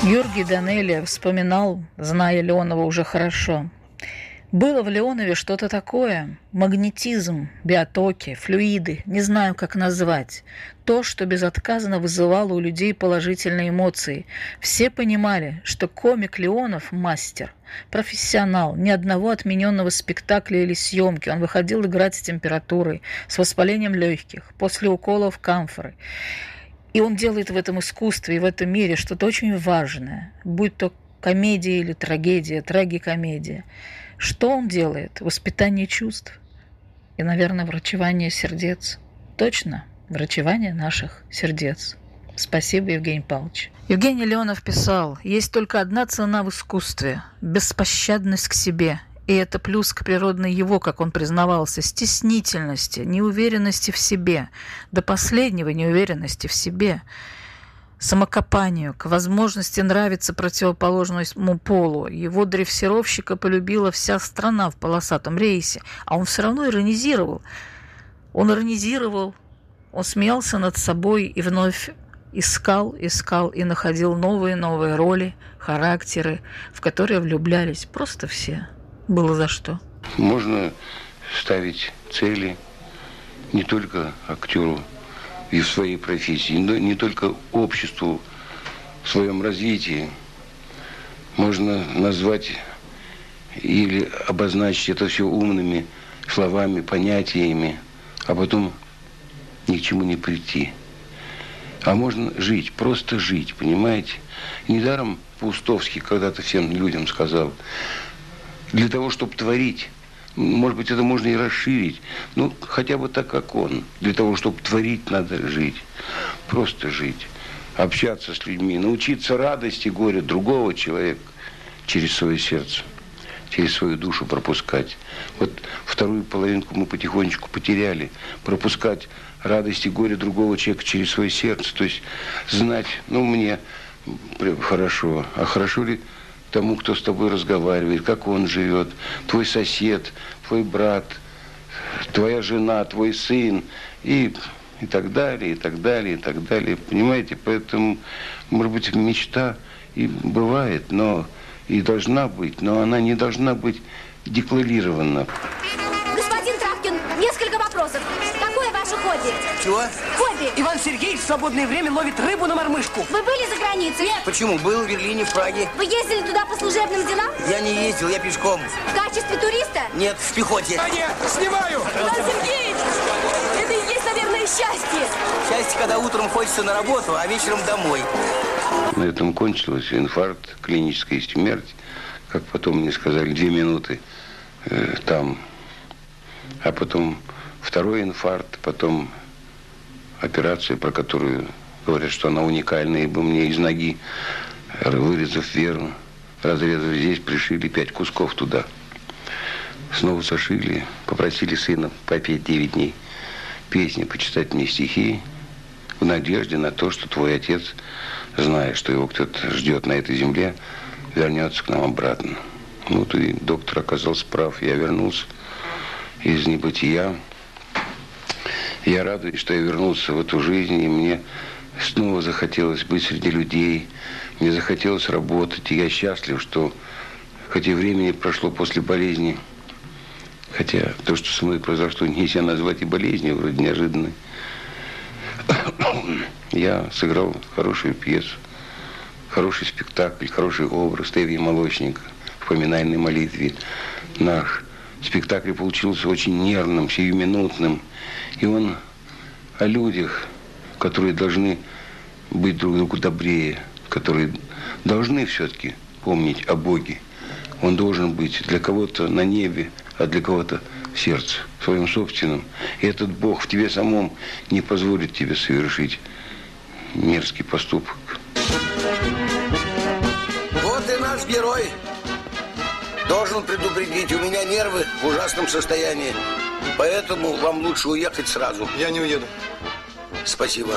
Георгий Данелия вспоминал, зная Леонова уже хорошо. Было в Леонове что-то такое, магнетизм, биотоки, флюиды, не знаю, как назвать. То, что безотказно вызывало у людей положительные эмоции. Все понимали, что комик Леонов – мастер, профессионал, ни одного отмененного спектакля или съемки. Он выходил играть с температурой, с воспалением легких, после уколов камфоры. И он делает в этом искусстве и в этом мире что-то очень важное, будь то комедия или трагедия, трагикомедия. Что он делает? Воспитание чувств и, наверное, врачевание сердец. Точно, врачевание наших сердец. Спасибо, Евгений Павлович. Евгений Леонов писал: «Есть только одна цена в искусстве – беспощадность к себе». И это плюс к природной его, как он признавался, стеснительности, неуверенности в себе, до последнего неуверенности в себе, самокопанию, к возможности нравиться противоположному полу. Его дрессировщика полюбила вся страна в полосатом рейсе, а он все равно иронизировал. Он иронизировал, он смеялся над собой и вновь искал и находил новые роли, характеры, в которые влюблялись просто все. Было за что. Можно ставить цели не только актеру и в своей профессии, но не только обществу в своем развитии. Можно назвать или обозначить это все умными словами, понятиями, а потом ни к чему не прийти. А можно жить, просто жить, понимаете? И недаром Паустовский когда-то всем людям сказал: для того, чтобы творить, может быть, это можно и расширить, ну, хотя бы так, как он. Для того, чтобы творить, надо жить. Просто жить. Общаться с людьми, научиться радости и горю другого человека через свое сердце, через свою душу пропускать. Вот вторую половинку мы потихонечку потеряли. Пропускать радость и горе другого человека через свое сердце. То есть знать, ну, мне хорошо, а хорошо ли тому, кто с тобой разговаривает, как он живет, твой сосед, твой брат, твоя жена, твой сын, и так далее, и так далее, и так далее. Понимаете, поэтому, может быть, мечта и бывает, но и должна быть, но она не должна быть декларирована. Господин Травкин, несколько вопросов. Какое ваше хобби? Чего? Хобби. Иван Сергеевич в свободное время ловит рыбу на мормышку. Вы были за границей? Нет. Почему? Был в Берлине, в Праге. Вы ездили туда по служебным делам? Я не ездил, я пешком. В качестве туриста? Нет, в пехоте. А нет, снимаю! Иван Сергеевич, это и есть, наверное, счастье. Счастье, когда утром хочется на работу, а вечером домой. На этом кончилось инфаркт, клиническая смерть. Как потом мне сказали, 2 минуты там. А потом второй инфаркт, потом операция, про которую говорят, что она уникальная, ибо мне из ноги, вырезав вену, разрезав здесь, пришили 5 кусков туда. Снова сошили, попросили сына попеть 9 дней песни, почитать мне стихи, в надежде на то, что твой отец, зная, что его кто-то ждет на этой земле, вернется к нам обратно. Ну, и доктор оказался прав, я вернулся из небытия. Я радуюсь, что я вернулся в эту жизнь, и мне снова захотелось быть среди людей, мне захотелось работать, и я счастлив, что хоть и времени прошло после болезни, хотя то, что со мной произошло, нельзя назвать и болезнью, вроде неожиданной, я сыграл хорошую пьесу, хороший спектакль, хороший образ Тевья Молочника в поминальной молитве. Наш спектакль получился очень нервным, сиюминутным. И он о людях, которые должны быть друг другу добрее, которые должны все-таки помнить о Боге. Он должен быть для кого-то на небе, а для кого-то в сердце, в своем собственном. И этот Бог в тебе самом не позволит тебе совершить мерзкий поступок. Вот и наш герой. Должен предупредить, у меня нервы в ужасном состоянии. Поэтому вам лучше уехать сразу. Я не уеду. Спасибо.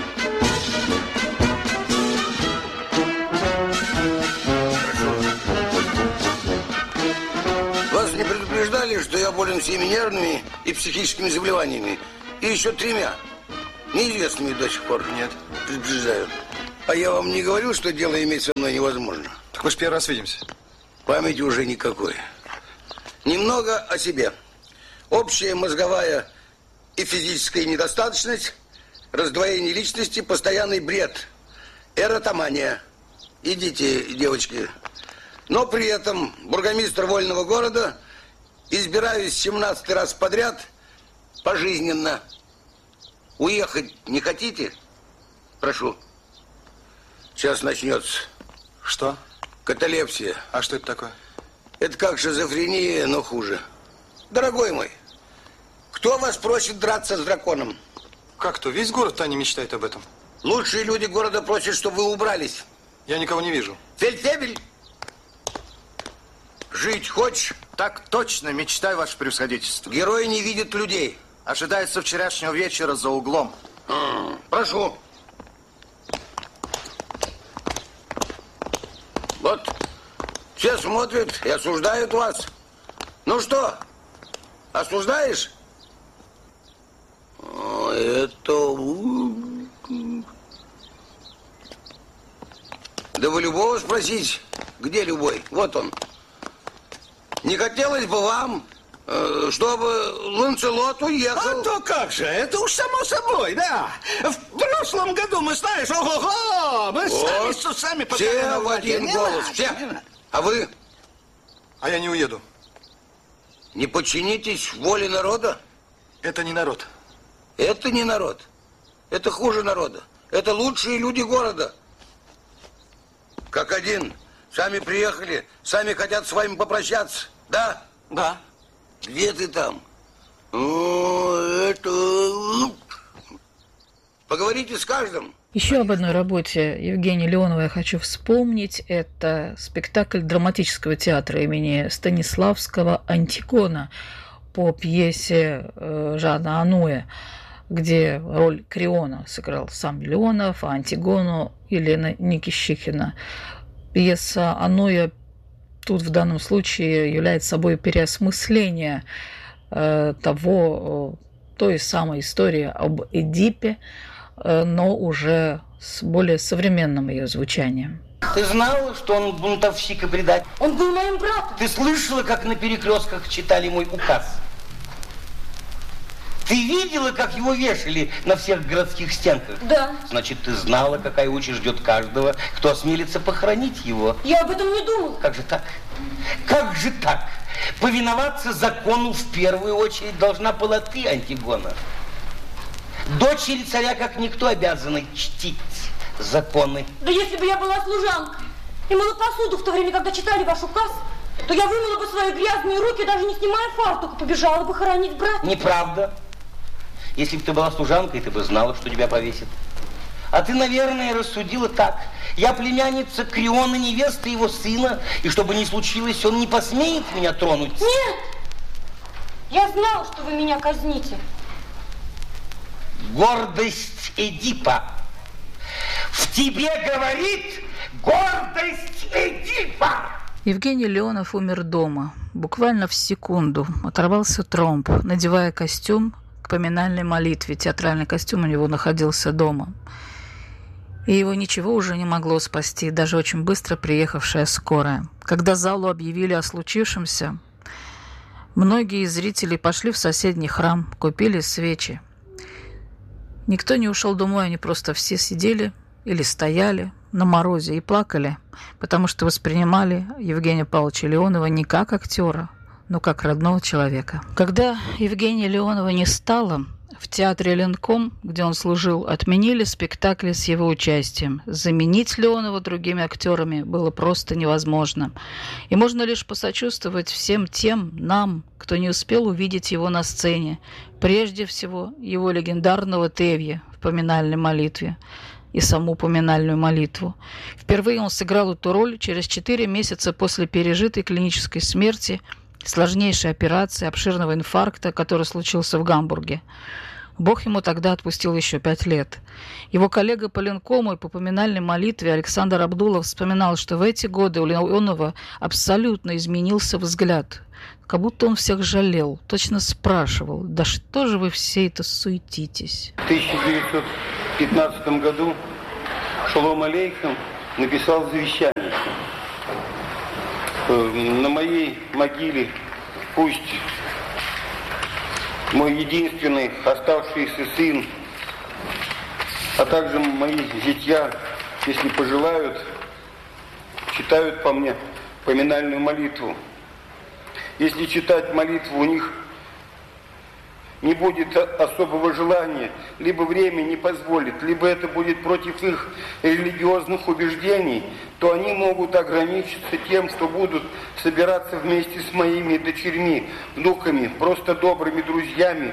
Вас не предупреждали, что я болен всеми нервными и психическими заболеваниями? И еще 3 неизвестными до сих пор. Нет. Предупреждаю. А я вам не говорил, что дело иметь со мной невозможно? Так мы же первый раз видимся. Памяти уже никакой. Немного о себе. Общая мозговая и физическая недостаточность, раздвоение личности, постоянный бред, эротомания. Идите, девочки. Но при этом бургомистр вольного города, избираюсь 17 раз подряд, пожизненно. Уехать не хотите? Прошу. Сейчас начнется. Что? Каталепсия. А что это такое? Это как шизофрения, но хуже. Дорогой мой, кто вас просит драться с драконом? Как-то весь город Таня мечтает об этом. Лучшие люди города просят, чтобы вы убрались. Я никого не вижу. Фельдфебель, жить хочешь? Так точно, мечтаю, ваше превосходительство. Герои не видят людей. Ожидается вчерашнего вечера за углом. Прошу. Вот, все смотрят и осуждают вас. Ну что, осуждаешь? Это... Да вы любого спросите, где любой? Вот он. Не хотелось бы вам, чтобы Ланцелот уехал? А то как же, это уж само собой, да. В прошлом году мы, знаешь, ого-го, мы сами с усами все в один голос, все. А вы? А я не уеду. Не подчинитесь воле народа? Это не народ. Это не народ. Это хуже народа. Это лучшие люди города. Как один. Сами приехали, сами хотят с вами попрощаться. Да? Да. Где ты там? Это... Поговорите с каждым. Еще об одной работе Евгения Леонова я хочу вспомнить. Это спектакль драматического театра имени Станиславского «Антигона» по пьесе Жана Ануэ, где роль Криона сыграл сам Леонов, а Антигону Елена Никищихина. Пьеса Ануэ тут в данном случае является собой переосмысление той самой истории об Эдипе, но уже с более современным ее звучанием. Ты знала, что он бунтовщик и предатель? Он был моим братом. Ты слышала, как на перекрестках читали мой указ? Ты видела, как его вешали на всех городских стенках? Да. Значит, ты знала, какая участь ждет каждого, кто осмелится похоронить его. Я об этом не думала. Как же так? Как же так? Повиноваться закону в первую очередь должна была ты, Антигона. Дочери царя, как никто, обязаны чтить законы. Да если бы я была служанкой и мыла посуду в то время, когда читали ваш указ, то я вымыла бы свои грязные руки, даже не снимая фартука, побежала бы хоронить брата. Неправда. Если бы ты была служанкой, ты бы знала, что тебя повесят. А ты, наверное, рассудила так. Я племянница Криона, невеста его сына, и что бы ни случилось, он не посмеет меня тронуть. Нет! Я знала, что вы меня казните. Гордость Эдипа. В тебе говорит гордость Эдипа. Евгений Леонов умер дома. Буквально в секунду оторвался тромб, надевая костюм к поминальной молитве. Театральный костюм у него находился дома. И его ничего уже не могло спасти, даже очень быстро приехавшая скорая. Когда залу объявили о случившемся, многие зрители пошли в соседний храм, купили свечи. Никто не ушел домой, они просто все сидели или стояли на морозе и плакали, потому что воспринимали Евгения Павловича Леонова не как актера, но как родного человека. Когда Евгения Леонова не стало, в театре Ленком, где он служил, отменили спектакли с его участием. Заменить Леонова другими актерами было просто невозможно. И можно лишь посочувствовать всем тем нам, кто не успел увидеть его на сцене. Прежде всего, его легендарного Тевья в поминальной молитве и саму поминальную молитву. Впервые он сыграл эту роль через 4 месяца после пережитой клинической смерти, сложнейшей операции, обширного инфаркта, который случился в Гамбурге. Бог ему тогда отпустил еще 5 лет. Его коллега по Ленкому и по поминальной молитве Александр Абдулов вспоминал, что в эти годы у Леонова абсолютно изменился взгляд. Как будто он всех жалел, точно спрашивал: да что же вы все это суетитесь? В 1915 году Шалом алейхам написал завещание. На моей могиле пусть мой единственный оставшийся сын, а также мои зятья, если пожелают, читают по мне поминальную молитву. Если читать молитву у них не будет особого желания, либо время не позволит, либо это будет против их религиозных убеждений, то они могут ограничиться тем, что будут собираться вместе с моими дочерьми, внуками, просто добрыми друзьями,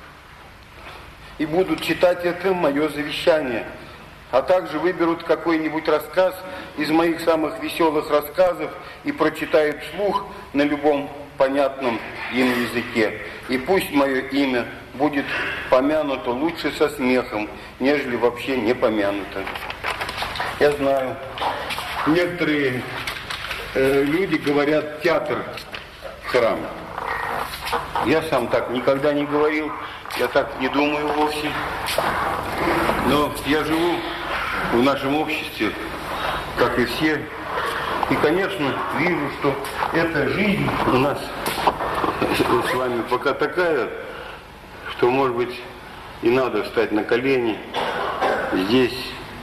и будут читать это мое завещание. А также выберут какой-нибудь рассказ из моих самых веселых рассказов и прочитают вслух на любом понятном им языке. И пусть мое имя будет помянуто лучше со смехом, нежели вообще не помянуто. Я знаю, некоторые люди говорят «театр» храм. Я сам так никогда не говорил, я так не думаю вовсе. Но я живу в нашем обществе, как и все. И, конечно, вижу, что эта жизнь у нас с вами пока такая, что, может быть, и надо встать на колени здесь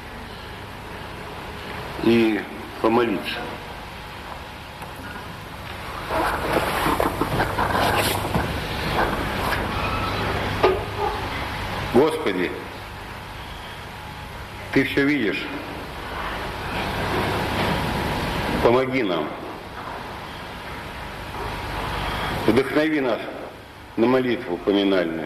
и помолиться. Господи, Ты все видишь. Помоги нам. Вдохнови нас на молитву поминальную.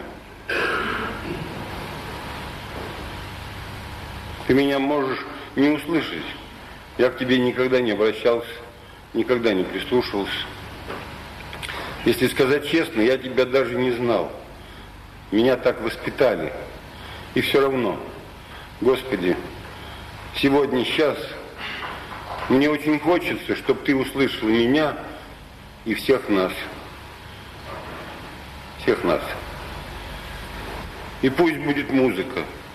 Ты меня можешь не услышать. Я к тебе никогда не обращался, никогда не прислушивался. Если сказать честно, я тебя даже не знал. Меня так воспитали. И все равно, Господи, сегодня, сейчас, мне очень хочется, чтобы Ты услышал меня и всех нас. Всех нас. И пусть будет музыка.